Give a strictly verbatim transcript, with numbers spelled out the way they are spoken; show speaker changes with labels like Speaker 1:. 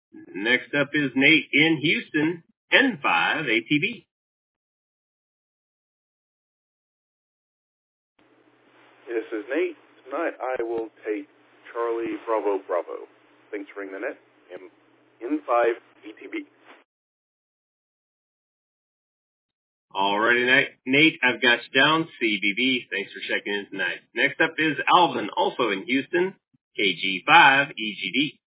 Speaker 1: Next up is Nate in Houston, N five A T B.
Speaker 2: This is Nate. Tonight I will take Charlie Bravo Bravo. Thanks for ringing the net. N five A T B.
Speaker 1: Alrighty, Nate, I've got you down. C B B. Thanks for checking in tonight. Next up is Alvin, also in Houston, K G five E G D.